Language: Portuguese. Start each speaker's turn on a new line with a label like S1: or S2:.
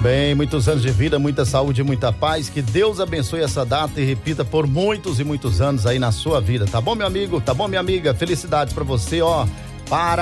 S1: bem, muitos anos de vida, muita saúde, muita paz, que Deus abençoe essa data e repita por muitos e muitos anos aí na sua vida, tá bom, meu amigo? Tá bom, minha amiga? Felicidades pra você, ó, para